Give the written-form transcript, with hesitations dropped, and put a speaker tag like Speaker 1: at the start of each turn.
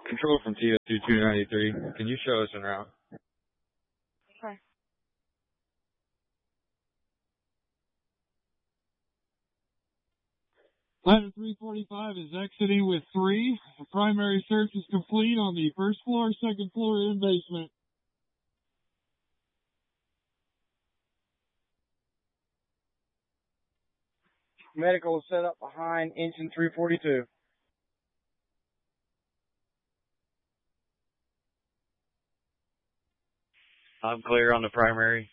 Speaker 1: Control from TS2 293. Can you show us en route?
Speaker 2: Okay.
Speaker 3: Ladder 345 is exiting with 3. The primary search is complete on the first floor, second floor, and basement.
Speaker 4: Medical is set up behind engine 342.
Speaker 5: I'm clear on the primary.